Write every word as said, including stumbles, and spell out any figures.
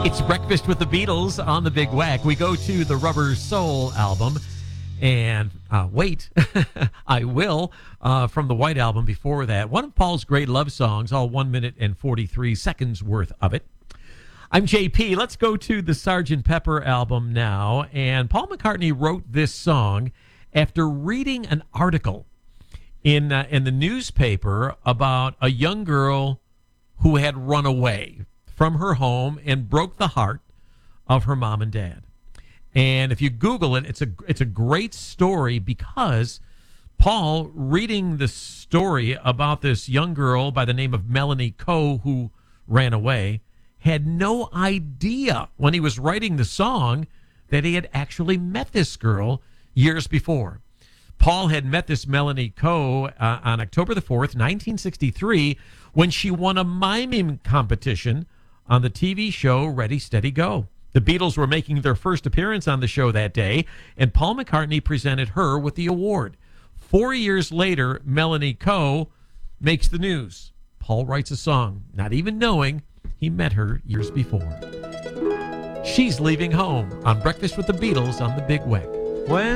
It's Breakfast with the Beatles on the Big Wack. We go to the Rubber Soul album. And uh, wait, I will, uh, from the White Album before that. One of Paul's great love songs, all one minute and forty-three seconds worth of it. I'm J P. Let's go to the Sergeant Pepper album now. And Paul McCartney wrote this song after reading an article in, uh, in the newspaper about a young girl who had run away from her home and broke the heart of her mom and dad. And if you Google it, it's a it's a great story because Paul, reading the story about this young girl by the name of Melanie Coe who ran away, had no idea when he was writing the song that he had actually met this girl years before. Paul had met this Melanie Coe uh, on October the fourth, nineteen sixty-three, when she won a miming competition on the T V show Ready, Steady, Go. The Beatles were making their first appearance on the show that day, and Paul McCartney presented her with the award. Four years later, Melanie Coe makes the news. Paul writes a song, not even knowing he met her years before. She's Leaving Home on Breakfast with the Beatles on the Big Wack. When